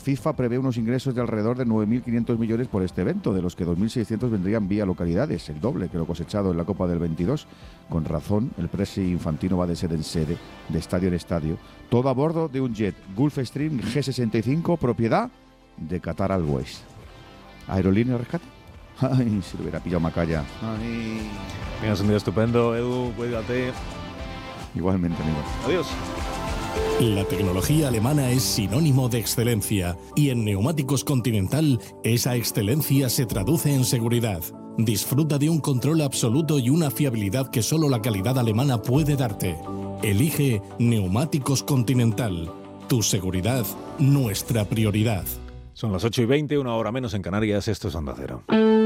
FIFA prevé unos ingresos de alrededor de 9.500 millones por este evento, de los que 2.600 vendrían vía localidades, el doble que lo cosechado en la Copa del 22. Con razón, el Presi Infantino va de sede en sede, de estadio en estadio, todo a bordo de un jet Gulfstream G65, propiedad de Qatar Airways. ¿Aerolínea rescate? Ay, si lo hubiera pillado Macaya. Ay. Tengas un día estupendo, Edu, cuídate. Igualmente, amigo. Adiós. La tecnología alemana es sinónimo de excelencia y en Neumáticos Continental esa excelencia se traduce en seguridad. Disfruta de un control absoluto y una fiabilidad que solo la calidad alemana puede darte. Elige Neumáticos Continental. Tu seguridad, nuestra prioridad. Son las 8:20, una hora menos en Canarias. Esto es Onda Cero.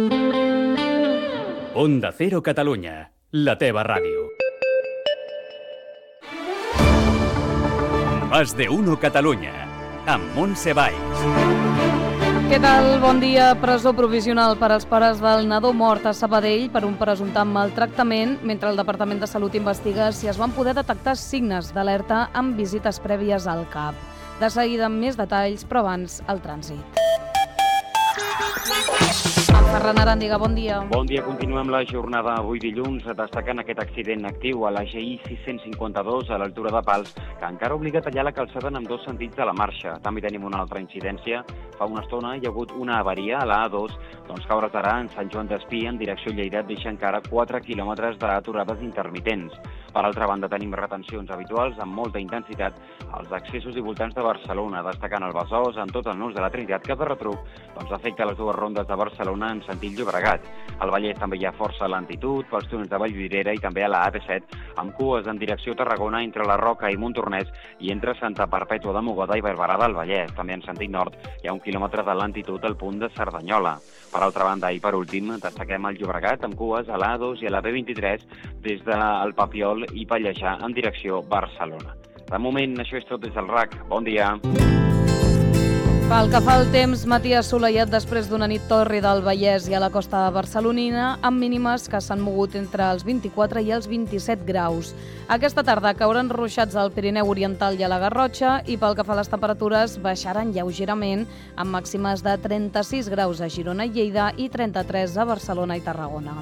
Onda Cero Catalunya, la teva ràdio. Más de uno Catalunya, amb Montse Valls. Què tal? Bon dia. Presó provisional per als pares del nadó mort a Sabadell per un presumpte maltractament, mentre el Departament de Salut investiga si es van poder detectar signes d'alerta amb visites prèvies al CAP. De seguida amb més detalls, però abans el trànsit. Ferran Arandiga, bon dia. Bon dia, continuem la jornada avui dilluns destacant aquest accident actiu a la GI 652 a l'altura de Pals, que encara obliga a tallar la calçada en ambdós sentits de la marxa. També tenim una altra incidència. Fa una estona hi ha hagut una avaria a la A2, doncs que a hores d'ara en Sant Joan d'Espí, en direcció Lleida, deixa encara 4 quilòmetres d'aturades intermitents. Per altra banda, tenim retencions habituals amb molta intensitat als accessos i voltants de Barcelona, destacant el Besòs en tot el nus de la Trinitat, que per retruc afecta les dues rondes de Barcelona en sentit Llobregat. Al Vallès també hi ha força lentitud pels túnels de Vallvidrera i també a la AP7, amb cues en direcció Tarragona entre la Roca i Montornès i entre Santa Perpètua de Mogoda i Barberà del Vallès. També en sentit nord hi ha 1 quilòmetre de lentitud al punt de Cerdanyola. Per altra banda, i per últim, destaquem el Llobregat amb cues a l'A2 i a la B23 des del Papiol i Pallejà en direcció Barcelona. De moment, això és tot des del RAC. Bon dia. Pel que fa al temps, matí assolellat després d'una nit tòrrida al Vallès i a la costa barcelonina, amb mínimes que s'han mogut entre els 24 i els 27 graus. Aquesta tarda cauran ruixats al Pirineu Oriental i a la Garrotxa i pel que fa a les temperatures baixaran lleugerament amb màximes de 36 graus a Girona i Lleida i 33 a Barcelona i Tarragona.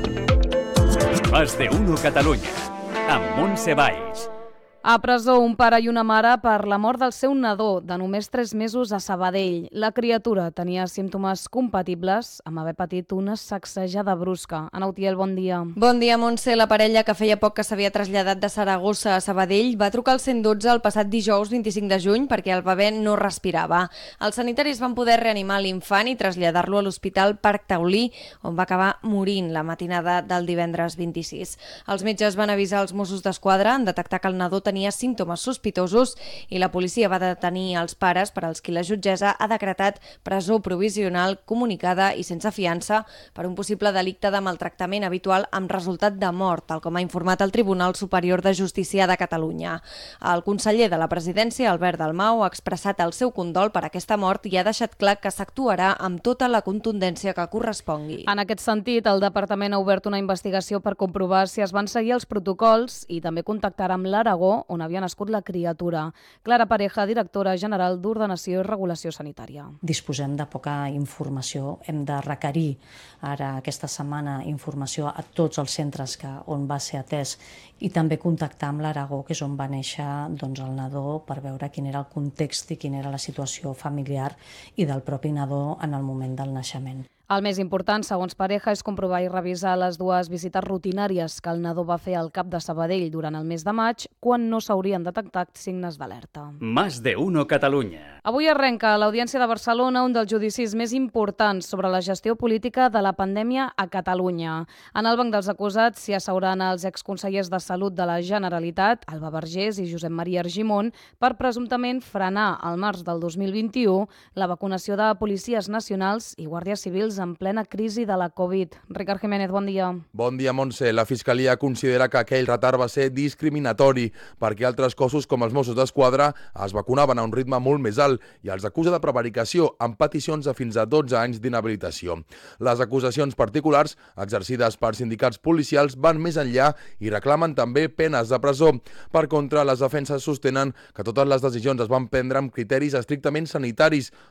Más de uno Catalunya, amb Montse Valls. A presó, un pare i una mare per la mort del seu nadó de només 3 mesos a Sabadell. La criatura tenia símptomes compatibles amb haver patit una sacsejada brusca. Ana Utiel, bon dia. Bon dia, Montse. La parella, que feia poc que s'havia traslladat de Saragossa a Sabadell, va trucar al 112 el passat dijous 25 de juny perquè el bebè no respirava. Els sanitaris van poder reanimar l'infant i traslladar-lo a l'Hospital Parc Taulí, on va acabar morint la matinada del divendres 26. Els metges van avisar els Mossos d'Esquadra en detectar que el nadó tenia símptomes sospitosos i la policia va detenir els pares per als qui la jutgessa ha decretat presó provisional comunicada i sense fiança per un possible delicte de maltractament habitual amb resultat de mort, tal com ha informat el Tribunal Superior de Justícia de Catalunya. El conseller de la Presidència, Albert Dalmau, ha expressat el seu condol per aquesta mort i ha deixat clar que s'actuarà amb tota la contundència que correspongui. En aquest sentit, el Departament ha obert una investigació per comprovar si es van seguir els protocols i també contactarà amb l'Aragó, on havia nascut la criatura. Clara Pareja, directora general d'Ordenació i Regulació Sanitària. Disposem de poca informació. Hem de requerir ara aquesta setmana informació a tots els centres on va ser atès i també contactar amb l'Aragó, que és on va néixer el nadó, per veure quin era el context i quina era la situació familiar i del propi nadó en el moment del naixement. El més important, segons Pareja, és comprovar i revisar les 2 visites rutinàries que el nadó va fer al CAP de Sabadell durant el mes de maig, quan no s'haurien detectat signes d'alerta. Más de uno Catalunya. Avui arrenca a l'Audiència de Barcelona un dels judicis més importants sobre la gestió política de la pandèmia a Catalunya. En el banc dels acusats s'hi asseuran els exconsellers de Salut de la Generalitat, Alba Vergés i Josep Maria Argimon, per presumptament frenar al març del 2021 la vacunació de policies nacionals i guàrdies civils en plena crisi de la Covid. Ricard Jiménez, bon dia. Bon dia, Montse. La Fiscalia considera que aquell retard va ser discriminatori perquè altres cossos, com els Mossos d'Esquadra, es vacunaven a un ritme molt més alt i els acusa de prevaricació amb peticions de fins a 12 anys d'inhabilitació. Les acusacions particulars, exercides per sindicats policials, van més enllà i reclamen també penes de presó. Per contra, les defenses sostenen que totes les decisions es van prendre amb criteris estrictament sanitaris,